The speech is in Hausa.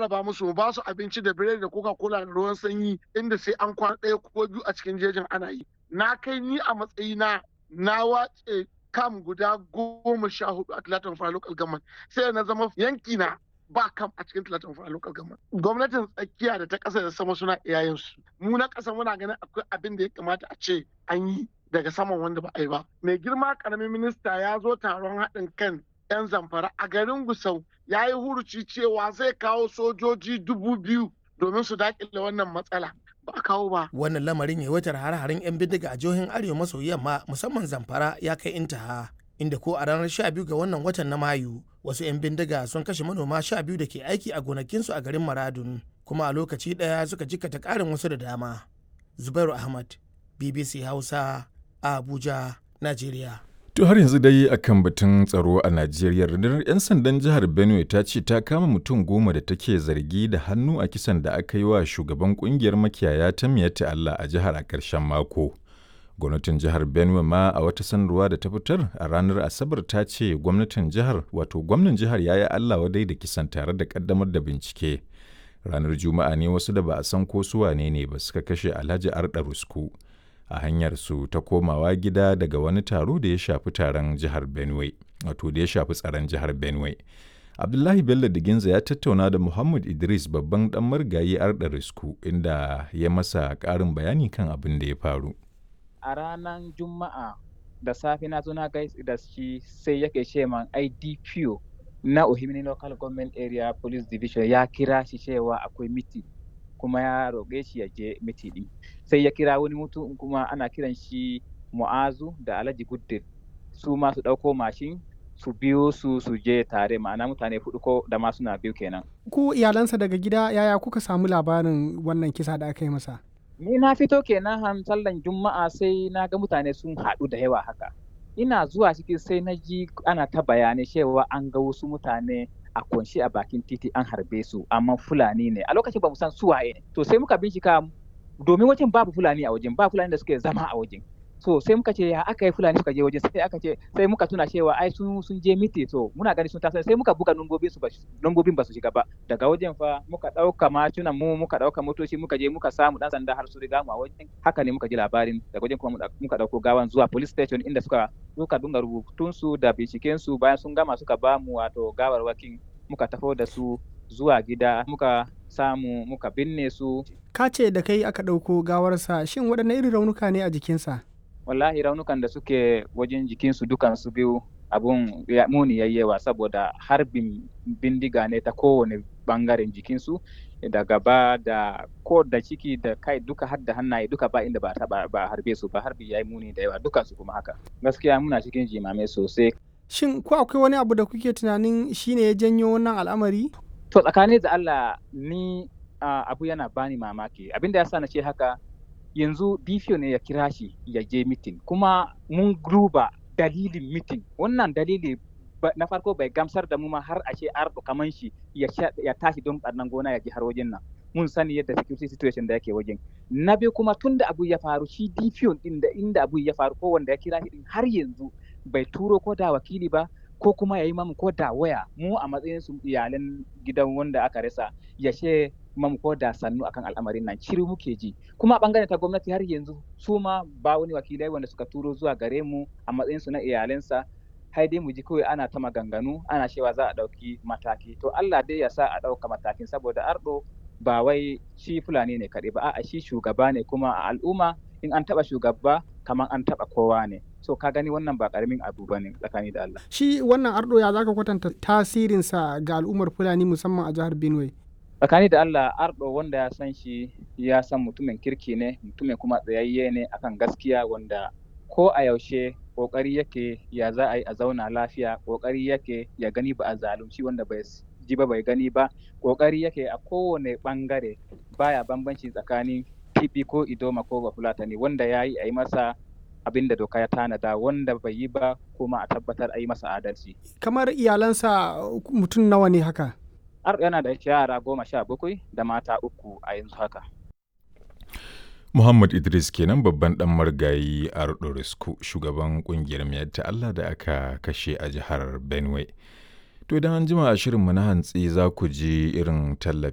rarraba musu, mu ba su abinci da biredi da coca-cola da ruwan sanyi inda sai an kwana ɗaya ko biyu a cikin jejin ana yi. Na kai ni a matsayina na wace kam guda 14 a Talatin Fara Local Government, sai na zama yanki na ba kam a cikin Talatin Fara Local Government. Gwamnatin tsakiya da ta ƙasa da sama suna iyayensu. Mu na ƙasa muna ganin akwai abin da ya kamata a ce an yi daga saman wanda ba a yi ba. Mai girma ƙaramin minista ya zo taron haɗin kan 'yan Zamfara a garin Gusau, ya yi huruci cewa zai kawo sojoji 2000 domin su daƙile wannan matsala. Ba a kawo ba. Wannan lamarin yawaitar hare-haren 'yan bindiga a jihohin arewa maso yamma musamman Zamfara ya kai intaha, inda ko a ranar 12 ga wannan watan na Mayu wasu 'yan bindiga sun kashe manoma 12 da ke aiki a gonakinsu a garin Maradun, kuma a lokaci ɗaya suka jikkata ƙarin wasu da dama. Zubairu Ahmad, BBC Hausa, a Abuja, Najeriya. To har yanzu dai akan batun tsaro a Najeriya, rundunar 'yan sandan jihar Benue ta ce ta kama mutum 10 da take zargi da hannu a kisan da aka yi wa shugaban kungiyar makiyaya ta Miyatta Allah a jihar a ƙarshen mako. Gwamnatin jihar Benue ma a wata sanarwa da ta fitar a ranar Asabar ta ce gwamnan jihar ya yi Allah wadai da kisan tare da ƙaddamar da bincike. Ranar Juma'a ne wasu da ba a san ko su wane ne ba suka kashe Alhaji Arda Rusku a hanyar su ta komawa gida daga wani taro da ya shafi taron jihar Benue, wato da ya shafi tsaron jihar Benue. Abdullahi Bello Diginza ya tattauna da Muhammad Idris babban dan marigayi Arda Rusku inda ya masa ƙarin bayani kan abin da ya faru. A ranar Juma'a da safe na zo na gaisa da shi sai yake ce man IDPO na Ohimini Local Government Area Police Division ya kira shi cewa akwai miti, kuma ya roƙe shi ya je miti ɗin. Sai ya kira wani mutum kuma ana kiran shi Mu'azu da Alhaji Guddin, su ma su ɗauko mashin su biyo su je tare, ma'ana mutane 4 ko da ma suna biyu kenan. Ku iyalansa daga gida yaya kuka samu labarin wannan kisa da aka yi masa? Ni na fito kenan sallan Juma'a sai na ga mutane sun haɗu da yawa haka. Ina zuwa cikin sai na ji ana ta bayanai cewa an ga wasu mutane a kunshi a bakin titi an harbe su, amma Fulani ne. A lokacin ba mu san su waye ne. To sai muka bincika domin wajen babu Fulani a wajen, ba Fulani da suke zama a wajen. So sai muka ce ya aka yi Fulani suka je wajen, sai muka tuna cewa ai sun je miti, to muna gani sun taso, sai muka buga lambobin ba su shiga ba. Daga wajen fa muka ɗauka matunan mu, muka ɗauka motoci, muka je muka samu ɗan sanda har su riga mu a wajen. Haka ne muka ji labarin, daga wajen kuma muka ɗauko gawan zuwa police station inda suka dunga rubutunsu da bincikensu. Bayan sun gama suka ba mu wato gawarwakin, muka tafo da su zuwa gida, muka samu muka binne su. Ka ce da kai aka ɗauko gawarsa, shin waɗanne irin raunuka ne a jikinsa? Wallahi raunukan da suke wajen jikinsu dukansu biyu abun muni yayyewa, saboda harbin bindiga ne ta kowane bangaren jikinsu, da gaba da ko da ciki da kai duka har da hannaye duka, ba inda ba harbe su ba. Harbi yayi muni da yawa dukansu kuma haka. Gaskiya muna cikin jimame sosai. Shin ko akwai wani abu da kuke tunanin shine ya janyo wannan al'amari? To tsakanin da Allah ni abu yana bani mamaki. Abinda ya sa na ce haka, yanzu DPO ne ya kira shi ya je mitin, kuma mun duba dalilin mitin. Wannan dalili na farko bai gamsar da mu ma har a ce Ardo kaman shi ya tashi don ɓarnan gona ya ji har wajen nan. Mun sani yadda security situation da yake wajen. Na biyu kuma tun da abu ya faru, shi DPO din da inda abu ya faru ko wanda ya kira shi din har yanzu bai turo ko da wakili ba, ko kuma ya yi mamu ko da waya mu a matsayin su iyalan gidan wanda aka rasa ya ce mamu ko da sannu akan al'amarin nan. Shiru muke ji. Kuma a bangaren ta gwamnati har yanzu su ma ba wani wakilai wanda suka turo zuwa gare mu a matsayin su na iyalansa. Hai dai mu ji kawai ana ta maganganu, ana cewa za a ɗauki mataki. To Allah dai ya sa a ɗauka matakin, saboda Ardo ba wai shi Fulani ne kaɗai ba, a'a shi shugaba ne, kuma a al'umma in an taɓa shugaba kamar an taɓa kowa ne. So ka gani wannan ba ƙaramin abu ba ne tsakani da Allah. Shi wannan Ardo ya zaka kwatanta tasirinsa ga al'ummar Fulani musamman a jihar Benue? Tsakani da Allah, Ardo wanda ya san shi ya san mutumin kirki ne, mutumin kuma tsayayye ne akan gaskiya, wanda ko a yaushe kokari yake ya za a yi a zauna lafiya, kokari yake ya gani ba a zalunci wanda bai ji ba bai gani ba, kokari yake a kowane bangare, baya bambanci tsakanin Tibi ko Idoma ko Bafulatani, wanda ya yi a yi masa abin da doka ya tanada, wanda bai yi ba kuma a tabbatar a yi masa adalci. Kamar iyalansa mutum nawa ne haka? Ardo yana da yara 17 da mata 3 a yanzu haka. Muhammad Idris kenan babban dan marigayi Ardo Rusku, shugaban kungiyar Miyatta Allah da aka kashe a jihar Benue. To idan an jima a shirinmu na hantsi za ku ji irin tallafi